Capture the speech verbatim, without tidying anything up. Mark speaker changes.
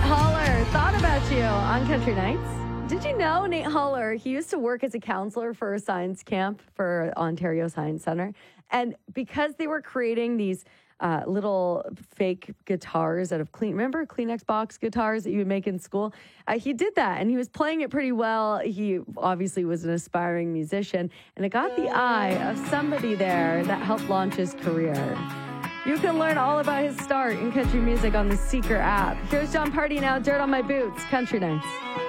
Speaker 1: Haller, thought about you on Country Nights. Did you know Nate Haller, he used to work as a counselor for a science camp for Ontario Science Centre. And because they were creating these uh, little fake guitars out of clean, remember Kleenex box guitars that you would make in school? Uh, he did that and he was playing it pretty well. He obviously was an aspiring musician and it got the eye of somebody there that helped launch his career. You can learn all about his start in country music on the Seeker app. Here's John Party now, Dirt on My Boots, Country Nights.